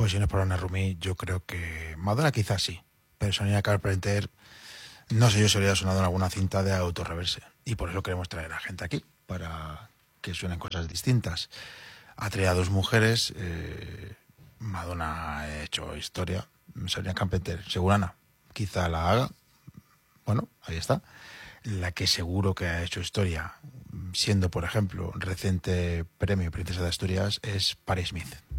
Pues si no es por Anna Rumi, yo creo que Madonna quizás sí, pero Sabrina Carpenter, no sé yo si habría sonado en alguna cinta de Autorreverse. Y por eso queremos traer a gente aquí, para que suenen cosas distintas. Ha traído a dos mujeres, Madonna ha hecho historia, Sabrina Carpenter, segurana, quizá la haga. Bueno, ahí está. La que seguro que ha hecho historia, siendo, por ejemplo, reciente premio Princesa de Asturias, es Patti Smith.